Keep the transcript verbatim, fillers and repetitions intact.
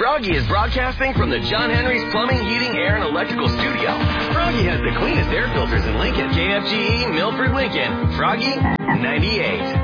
Froggy is broadcasting from the John Henry's Plumbing, Heating, Air, and Electrical Studio. Froggy has the cleanest air filters in Lincoln. K F G E, Milford, Lincoln. Froggy, ninety-eight.